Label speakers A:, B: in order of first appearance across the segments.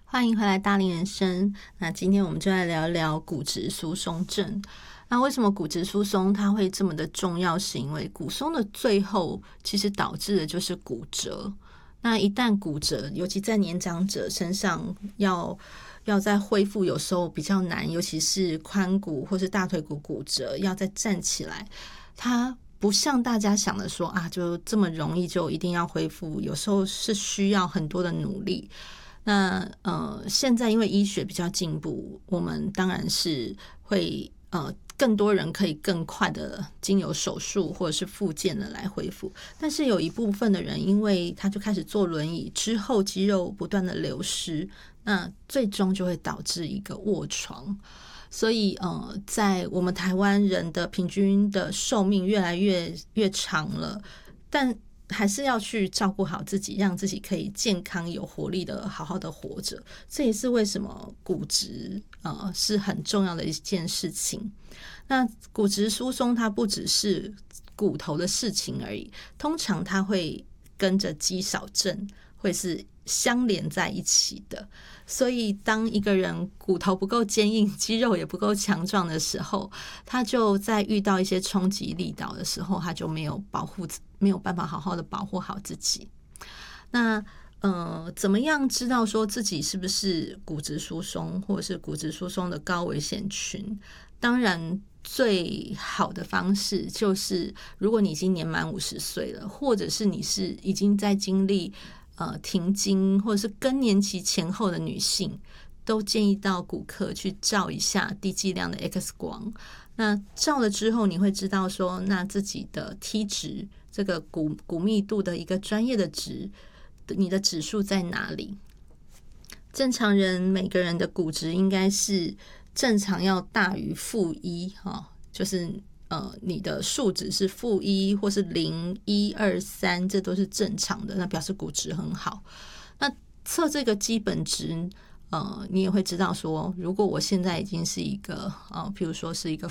A: 欢迎回来大龄人生。那今天我们就来聊聊骨质疏松症。那为什么骨质疏松它会这么的重要？是因为骨松的最后其实导致的就是骨折。那一旦骨折，尤其在年长者身上要再恢复，有时候比较难，尤其是髋骨或是大腿骨骨折，要再站起来，它不像大家想的说啊，就这么容易就一定要恢复，有时候是需要很多的努力。那现在因为医学比较进步，我们当然是会更多人可以更快的经由手术或者是复健的来恢复，但是有一部分的人因为他就开始坐轮椅之后，肌肉不断的流失，那最终就会导致一个卧床。所以在我们台湾人的平均的寿命越来越长了，但还是要去照顾好自己，让自己可以健康有活力的好好的活着。这也是为什么骨质是很重要的一件事情。那骨质疏松它不只是骨头的事情而已，通常它会跟着肌少症会是相连在一起的。所以当一个人骨头不够坚硬，肌肉也不够强壮的时候，他就在遇到一些冲击力道的时候，他就没有办法好好的保护好自己。那怎么样知道说自己是不是骨质疏松或者是骨质疏松的高危险群？当然最好的方式就是如果你已经年满50岁了，或者是你是已经在经历停经或者是更年期前后的女性，都建议到骨科去照一下低剂量的 X 光。那照了之后，你会知道说，那自己的 T 值，这个骨密度的一个专业的值，你的指数在哪里？正常人每个人的骨质应该是正常要大于-1，就是你的数值是-1或是0、1、2、3，这都是正常的，那表示骨质很好。那测这个基本值，你也会知道说，如果我现在已经是一个譬如说是一个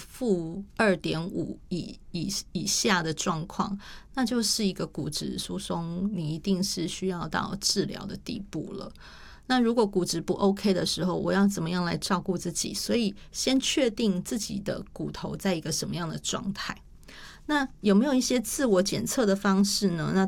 A: -2.5以下的状况，那就是一个骨质疏松，你一定是需要到治疗的地步了。那如果骨质不 OK 的时候，我要怎么样来照顾自己？所以先确定自己的骨头在一个什么样的状态。那有没有一些自我检测的方式呢？那